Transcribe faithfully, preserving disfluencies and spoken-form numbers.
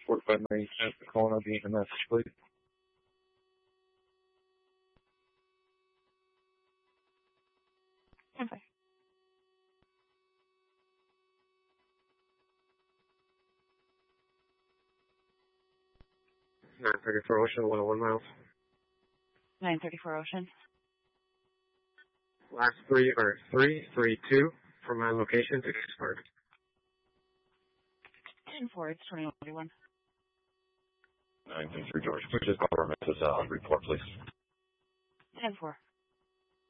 forty-five ninety-seven, calling on the message, please. Okay. nine thirty-four Ocean, one oh one miles. nine thirty-four Ocean. Last three are three three two from my location to Pittsburgh. ten four, it's twenty-one forty-one. nine three three George, which is government is uh, report, please. ten four.